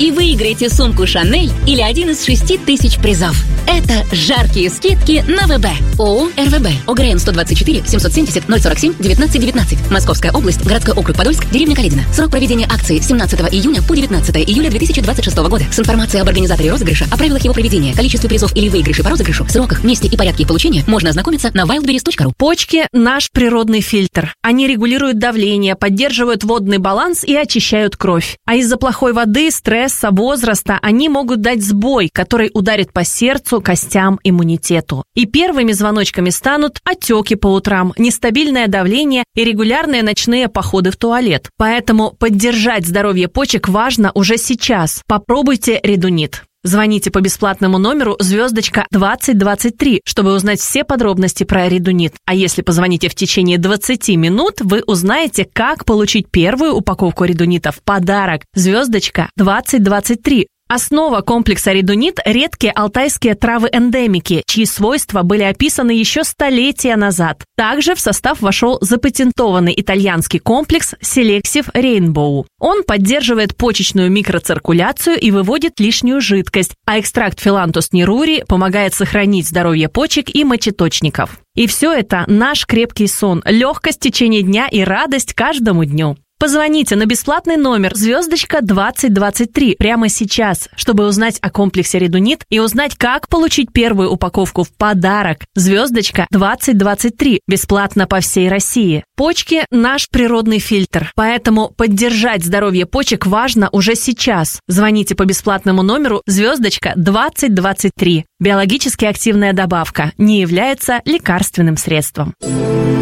и выиграйте сумку «Шанель» или один из 6000 призов. Это жаркие скидки на ВБ. ООО «РВБ». ОГРН 124 770 047 1919. Московская область, городской округ Подольск, деревня Каледино. Срок проведения акции с 17 июня по 19 июля 2026 года. С информацией об организаторе розыгрыша, о правилах его проведения, количестве призов или выигрышей по розыгрышу, сроках, месте и порядке их получения можно ознакомиться на wildberries.ru. Почки – наш природный фильтр. Они регулируют давление, поддерживают водный баланс и очищают кровь. А из-за плохой воды, стресса, возраста они могут дать сбой, который ударит по сердцу, костям, иммунитету. И первыми звоночками станут отеки по утрам, нестабильное давление и регулярные ночные походы в туалет. Поэтому поддержать здоровье почек важно уже сейчас. Попробуйте редунит. Звоните по бесплатному номеру *2023, чтобы узнать все подробности про редунит. А если позвоните в течение 20 минут, вы узнаете, как получить первую упаковку редунита в подарок. *2023. Основа комплекса редунит – редкие алтайские травы-эндемики, чьи свойства были описаны еще столетия назад. Также в состав вошел запатентованный итальянский комплекс Selective Rainbow. Он поддерживает почечную микроциркуляцию и выводит лишнюю жидкость, а экстракт Phyllanthus neruri помогает сохранить здоровье почек и мочеточников. И все это – наш крепкий сон, легкость в течение дня и радость каждому дню. Позвоните на бесплатный номер *2023 прямо сейчас, чтобы узнать о комплексе редунит и узнать, как получить первую упаковку в подарок. *2023 бесплатно по всей России. Почки – наш природный фильтр, поэтому поддержать здоровье почек важно уже сейчас. Звоните по бесплатному номеру *2023. Биологически активная добавка не является лекарственным средством.